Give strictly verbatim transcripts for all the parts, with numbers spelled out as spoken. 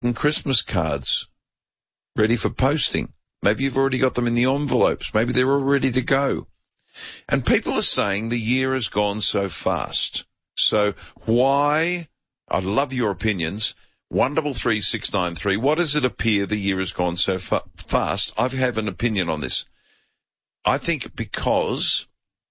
Christmas cards ready for posting. Maybe you've already got them in the envelopes. Maybe they're all ready to go. And people are saying the year has gone so fast. So why, I'd love your opinions, one double three six nine three, why does it appear the year has gone so fa- fast? I have an opinion on this. I think because,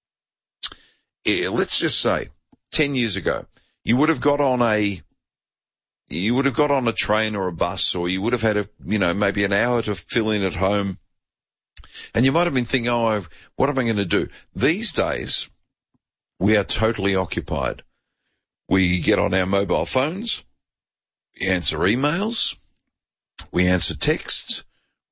eh, let's just say, ten years ago, you would have got on a, you would have got on a train or a bus, or you would have had a, you know, maybe an hour to fill in at home. And you might have been thinking, oh, what am I going to do? These days, we are totally occupied. We get on our mobile phones, we answer emails, we answer texts,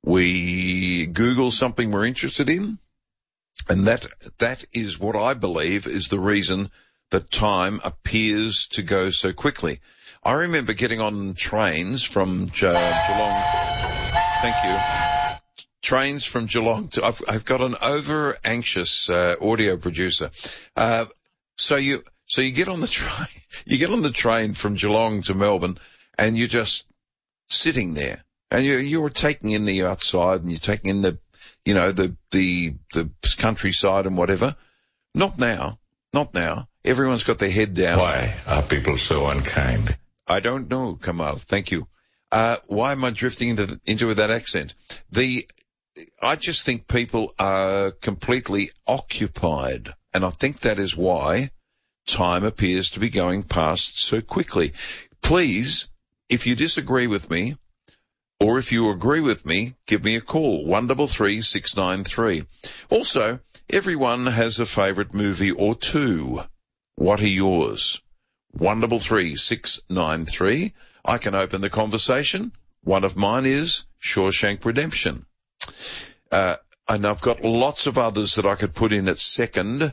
we Google something we're interested in, and that that is what I believe is the reason that time appears to go so quickly. I remember getting on trains from Ge- Geelong. Thank you. Trains from Geelong to, I've, I've got an over anxious, uh, audio producer. Uh, so you, so you get on the train, you get on the train from Geelong to Melbourne and you're just sitting there and you, you're taking in the outside and you're taking in the, you know, the, the, the countryside and whatever. Not now. Not now. Everyone's got their head down. Why are people so unkind? I don't know, Kamal. Thank you. Uh, why am I drifting into, into that accent? The, I just think people are completely occupied, and I think that is why time appears to be going past so quickly. Please, if you disagree with me, or if you agree with me, give me a call, one double three six nine three. Also, everyone has a favourite movie or two. What are yours? one double three six nine three. I can open the conversation. One of mine is Shawshank Redemption. Uh, and I've got lots of others that I could put in at second.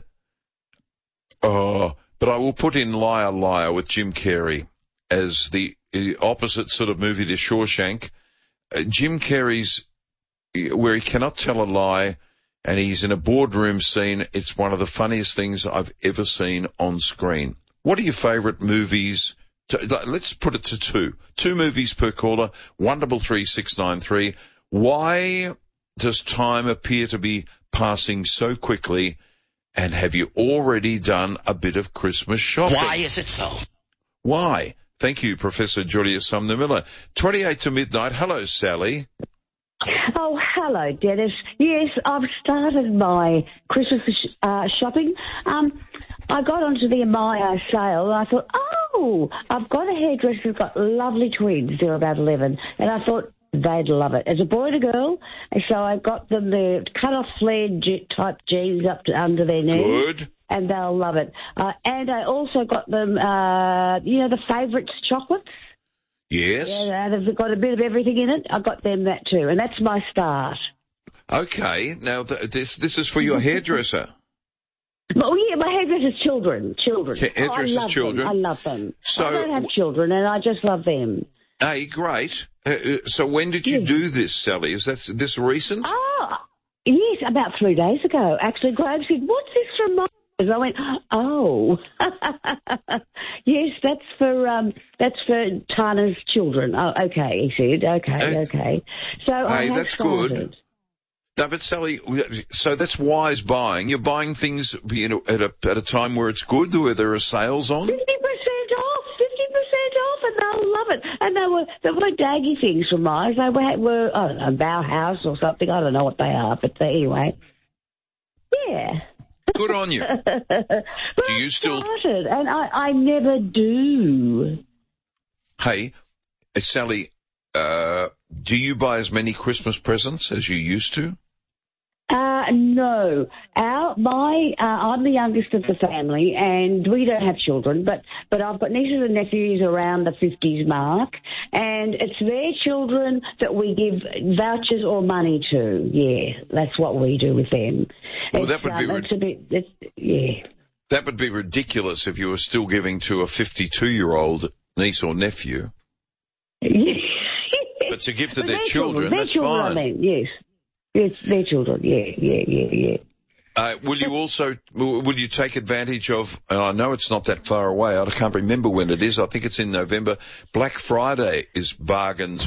Oh, but I will put in Liar Liar with Jim Carrey as the opposite sort of movie to Shawshank. Uh, Jim Carrey's, where he cannot tell a lie, and he's in a boardroom scene. It's one of the funniest things I've ever seen on screen. What are your favourite movies? To, let's put it to two. Two movies per caller, one double three six nine three. Why does time appear to be passing so quickly? And have you already done a bit of Christmas shopping? Why is it so? Why? Thank you, Professor Julia Sumner Miller. twenty-eight to midnight. Hello, Sally. Oh, hello, Dennis. Yes, I've started my Christmas uh, shopping. Um, I got onto the Maya sale and I thought, oh, I've got a hairdresser who's got lovely twins. They're about eleven. And I thought they'd love it. As a boy and a girl, and so I got them the cut-off flared type jeans up to under their knees. Good. And they'll love it. Uh, and I also got them, uh, you know, the favourites chocolates. Yes. Yeah, they've got a bit of everything in it. I got them that too, and that's my start. Okay. Now, th- this this is for your hairdresser. Oh, yeah, my hairdresser's children. Children. Ha- hairdresser's oh, I love children. Them. I love them. So, I don't have children, and I just love them. Hey, great. Uh, uh, so when did you yes. do this, Sally? Is that this recent? Oh, yes, about three days ago. Actually, Graham said, what's this from my... I went, oh, yes, that's for um, that's for Tana's children. Oh, okay, he said, okay, uh, okay. So hey, I have that's started. good. No, but Sally, so that's wise buying. You're buying things, you know, at a at a time where it's good, where there are sales on. Fifty percent off, fifty percent off, and they'll love it. And they were they were daggy things from mine. They were, were I don't know, Bauhaus or something. I don't know what they are, but anyway, yeah. Good on you. Do you still? Started, and I, I never do. Hey, Sally, uh, do you buy as many Christmas presents as you used to? Uh, no. Our, my, uh, I'm the youngest of the family, and we don't have children, but, but I've got nieces and nephews around the fifties mark, and it's their children that we give vouchers or money to. Yeah, that's what we do with them. Well, it's, that would be... Um, it's a bit, it's, yeah. That would be ridiculous if you were still giving to a fifty-two-year-old niece or nephew. But to give to their, their children, children, that's their children, fine. I mean, yes. Yes, their children, yeah, yeah, yeah, yeah. Uh, will you also, will you take advantage of, and I know it's not that far away, I can't remember when it is, I think it's in November, Black Friday is bargains